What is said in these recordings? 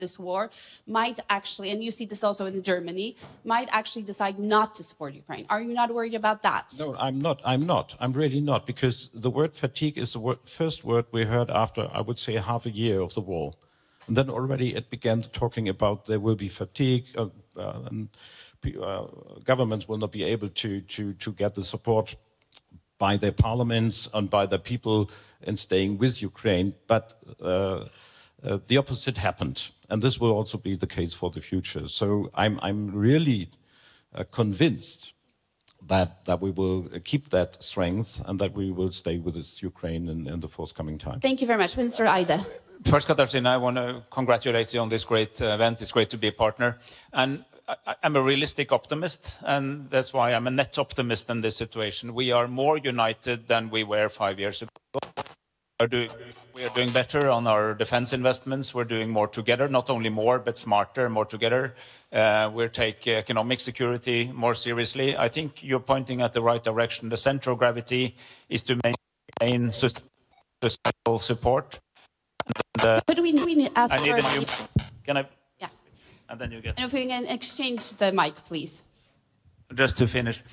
this war might actually, and you see this also in Germany, might actually decide not to support Ukraine. Are you not worried about that? No, I'm not. I'm really not, because the word fatigue is the first word we heard after, I would say, half a year of the war. And then already it began talking about there will be fatigue, and governments will not be able to get the support by their parliaments and by the people in staying with Ukraine. But the opposite happened. And this will also be the case for the future. So I'm really convinced that we will keep that strength and that we will stay with Ukraine in the forthcoming time. Thank you very much. Minister Eide. First, Katarzyna, I want to congratulate you on this great event. It's great to be a partner. And I'm a realistic optimist, and that's why I'm a net optimist in this situation. We are more united than we were 5 years ago. We are doing better on our defense investments. We're doing more together, not only more, but smarter, more together. We'll take economic security more seriously. I think you're pointing at the right direction. The center of gravity is to maintain sustainable support. Could we ask for... Can I? Yeah. And then you get... And if we can exchange the mic, please. Just to finish,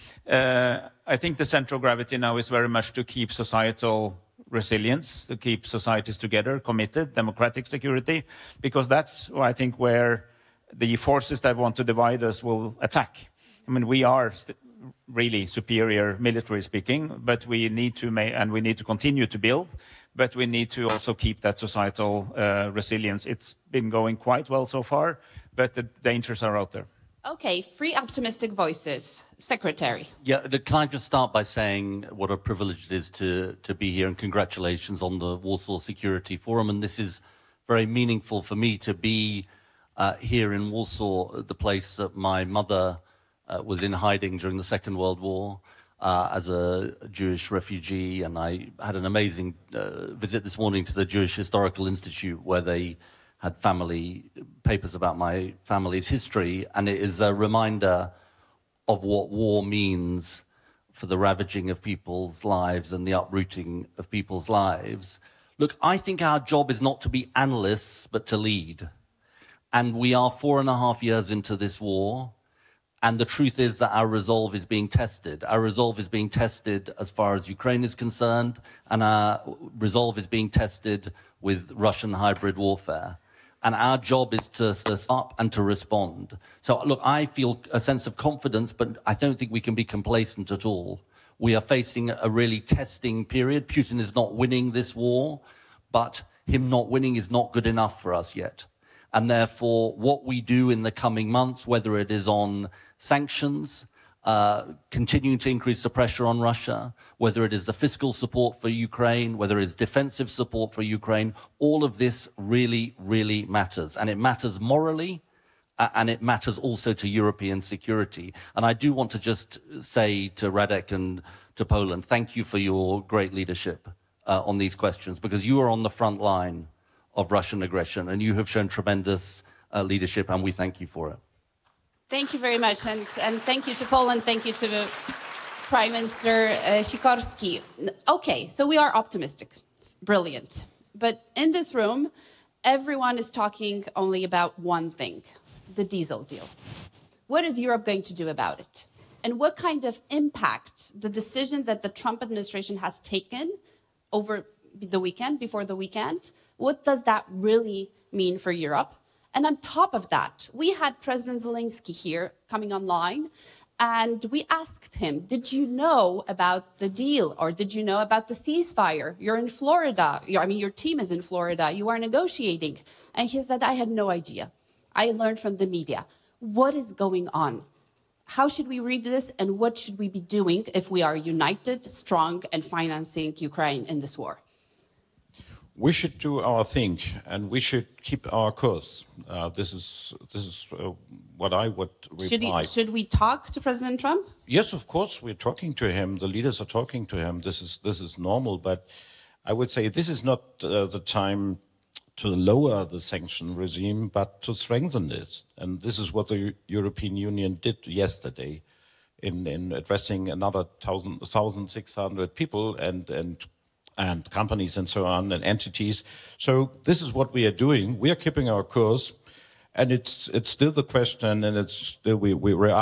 I think the center of gravity now is very much to keep societal resilience, to keep societies together, committed, democratic security, because that's, I think, where the forces that want to divide us will attack. I mean, we are really superior, military speaking, but we need to and we need to continue to build, but we need to also keep that societal resilience. It's been going quite well so far, but the dangers are out there. Okay, three optimistic voices. Secretary. Yeah, can I just start by saying what a privilege it is to be here, and congratulations on the Warsaw Security Forum. And this is very meaningful for me to be here in Warsaw, the place that my mother was in hiding during the Second World War as a Jewish refugee. And I had an amazing visit this morning to the Jewish Historical Institute, where they had family papers about my family's history, and it is a reminder of what war means for the ravaging of people's lives and the uprooting of people's lives. Look, I think our job is not to be analysts, but to lead. And we are 4.5 years into this war, and the truth is that our resolve is being tested. Our resolve is being tested as far as Ukraine is concerned, and our resolve is being tested with Russian hybrid warfare. And our job is to stop and to respond. So, look, I feel a sense of confidence, but I don't think we can be complacent at all. We are facing a really testing period. Putin is not winning this war, but him not winning is not good enough for us yet. And therefore, what we do in the coming months, whether it is on sanctions, continuing to increase the pressure on Russia, whether it is the fiscal support for Ukraine, whether it is defensive support for Ukraine, all of this really, really matters. And it matters morally, and it matters also to European security. And I do want to just say to Radek and to Poland, thank you for your great leadership on these questions, because you are on the front line of Russian aggression, and you have shown tremendous leadership, and we thank you for it. Thank you very much, and thank you to Poland, thank you to the Prime Minister Sikorski. Okay, so we are optimistic, brilliant. But in this room, everyone is talking only about one thing, the diesel deal. What is Europe going to do about it? And what kind of impact the decision that the Trump administration has taken over the weekend, before the weekend, what does that really mean for Europe? And on top of that, we had President Zelensky here coming online, and we asked him, did you know about the deal, or did you know about the ceasefire? You're in Florida. Your team is in Florida. You are negotiating. And he said, I had no idea. I learned from the media. What is going on? How should we read this, and what should we be doing if we are united, strong, and financing Ukraine in this war? We should do our thing, and we should keep our course. This is what I would reply. Should we talk to President Trump? Yes, of course, we're talking to him. The leaders are talking to him. This is normal, but I would say this is not the time to lower the sanction regime, but to strengthen it. And this is what the European Union did yesterday in addressing another 1,600 people and companies and so on, and entities. So this is what we are doing. We are keeping our course. and it's still the question, and it's still we were